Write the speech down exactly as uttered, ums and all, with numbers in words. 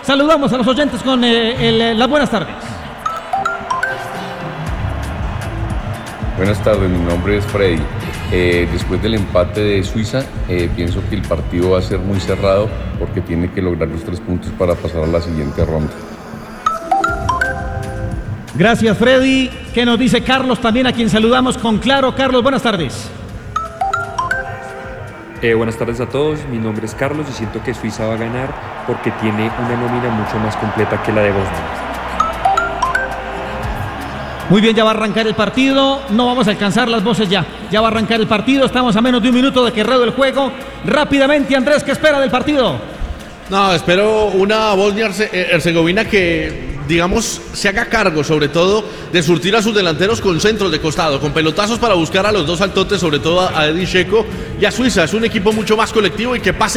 Saludamos a los oyentes con eh, el, las buenas tardes. Buenas tardes, mi nombre es Freddy. Eh, después del empate de Suiza, eh, pienso que el partido va a ser muy cerrado porque tiene que lograr los tres puntos para pasar a la siguiente ronda. Gracias, Freddy. ¿Qué nos dice Carlos también, a quien saludamos con Claro? Carlos, buenas tardes. Eh, buenas tardes a todos, mi nombre es Carlos y siento que Suiza va a ganar porque tiene una nómina mucho más completa que la de Bosnia. Muy bien, ya va a arrancar el partido, no vamos a alcanzar las voces ya, ya va a arrancar el partido, estamos a menos de un minuto de que ruede el juego. Rápidamente, Andrés, ¿qué espera del partido? No, espero una Bosnia-Herzegovina que, digamos, se haga cargo sobre todo de surtir a sus delanteros con centros de costado, con pelotazos para buscar a los dos altotes, sobre todo a Edin Dzeko y a Suiza. Es un equipo mucho más colectivo y que pase